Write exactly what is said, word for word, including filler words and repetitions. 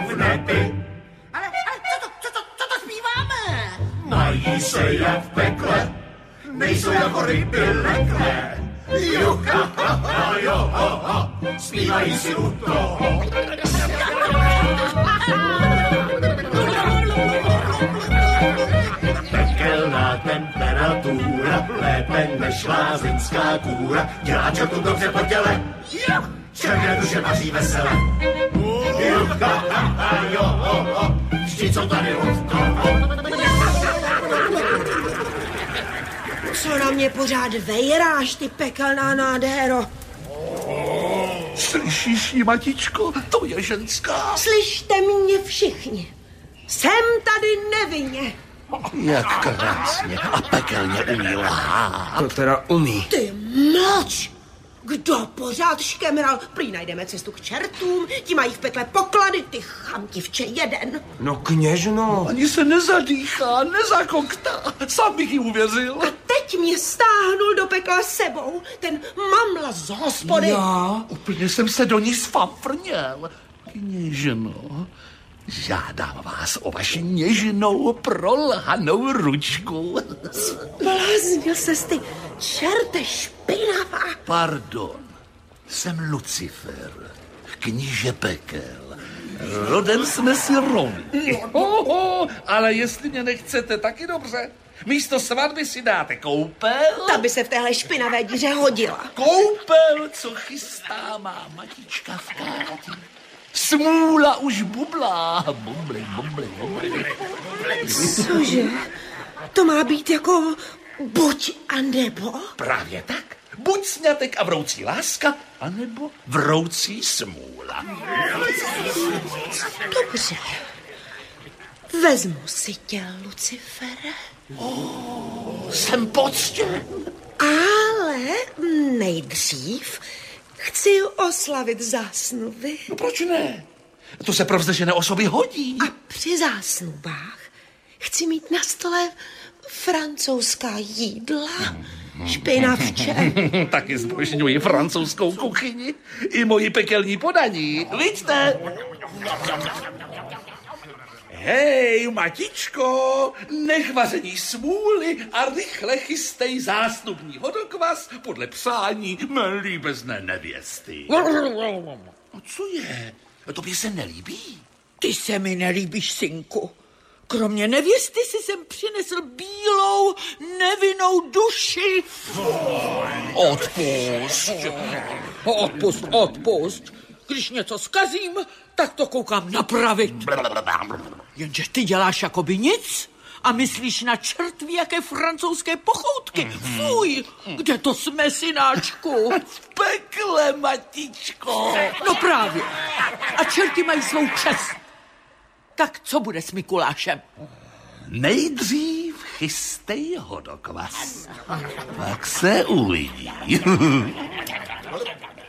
v nebi. Ale, ale co, to, co, to, co to zpíváme? Mají se jak v pekle, nejsou jako ryby leklé. Jo, ha, ha, ha, jo, ho, ho, zpívají si u toho. Pekelná temperatura, lépe než lázeňská kůra, dělá čertu dobře po těle, černé duše vaří vesele. Jo, ha, ha, ha, jo, ho, ho, vždyť jsou tady od toho. Co na mě pořád vejráš, ty pekelná nádhero? Slyšíš ji, Matičko? To je ženská. Slyšte mě všichni. Jsem tady nevinně. Jak krásně a pekelně umí lhát. To teda umí. Ty mlč! Kdo pořád škemral? Prý najdeme cestu k čertům, ti mají v pekle poklady, ty chamtivče jeden. No kněžno. Ani se nezadýchá, nezakoktá. Sám bych jí uvěřil. A teď mě stáhnul do pekla sebou, ten mamla z hospody. Já? Úplně jsem se do ní sfamfrněl. Kněžno, žádám vás o vaši něžnou prolhanou ručku. Zbláznil ses ty, čerte špinavá. Pardon, jsem Lucifer, kníže pekel. Rodem jsme si rovni. Oho, ale jestli mě nechcete, taky dobře. Místo svatby si dáte koupel. Ta by se v téhle špinavé díře hodila. Koupel, co chystá má Matička v Káti. Smůla už bublá. Bubli, bubli, bubli. Cože? To má být jako buď a nebo? Právě tak. Buď sňatek a vroucí láska, anebo vroucí smůla. Dobře. Vezmu si tě, Lucifere. Oh, jsem poctěn. Ale nejdřív chci oslavit zásnuby. No proč ne? To se pro vznešené osoby hodí. A při zásnubách chci mít na stole francouzská jídla, špinavče. Taky zbožňuji francouzskou kuchyni i moji pekelní podaní. Vidíte? Hej, Matičko, nech vaření smůly a rychle chystej zásnubní vodokvas podle přání mé líbezné nevěsty. A co je? Tobě se nelíbí? Ty se mi nelíbíš, synku. Kromě nevěsty si sem přinesl bílou, nevinnou duši. Odpusť. Odpust, odpust. Když něco zkazím, tak to koukám napravit. Jenže ty děláš jakoby nic a myslíš na čertví jaké francouzské pochoutky. Fuj, kde to jsme, synáčku? V pekle, Matičko. No právě. A čerti mají svou čest. Tak co bude s Mikulášem? Nejdřív chystej hodokvas. Pak se uvidí.